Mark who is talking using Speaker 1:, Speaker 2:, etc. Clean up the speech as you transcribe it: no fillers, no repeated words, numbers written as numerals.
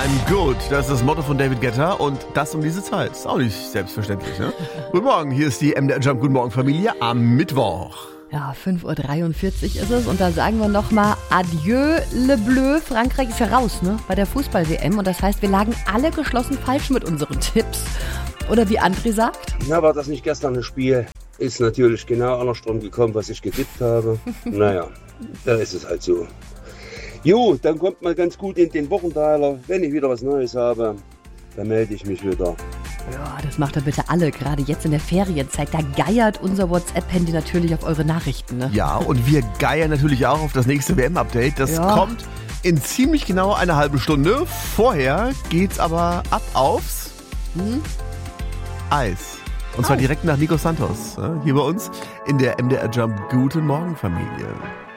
Speaker 1: I'm good. Das ist das Motto von David Guetta und das um diese Zeit. Ist auch nicht selbstverständlich, ne? Guten Morgen, hier ist die MDR Jump Guten Morgen Familie am Mittwoch.
Speaker 2: Ja, 5.43 Uhr ist es und da sagen wir nochmal Adieu le Bleu. Frankreich ist ja raus, ne? Bei der Fußball-WM und das heißt, wir lagen alle geschlossen falsch mit unseren Tipps. Oder wie André sagt?
Speaker 3: Na, war das nicht gestern ein Spiel? Ist natürlich genau andersrum gekommen, was ich getippt habe. Naja, da ist es halt so. Jo, dann kommt man ganz gut in den Wochenteiler. Wenn ich wieder was Neues habe, dann melde ich mich wieder.
Speaker 2: Ja, das macht ihr bitte alle, gerade jetzt in der Ferienzeit. Da geiert unser WhatsApp-Handy natürlich auf eure Nachrichten, ne?
Speaker 1: Ja, und wir geiern natürlich auch auf das nächste WM-Update. Das kommt in ziemlich genau eine halbe Stunde. Vorher geht's aber ab aufs Eis. Und zwar direkt nach Nico Santos. Hier bei uns in der MDR Jump Guten Morgen Familie.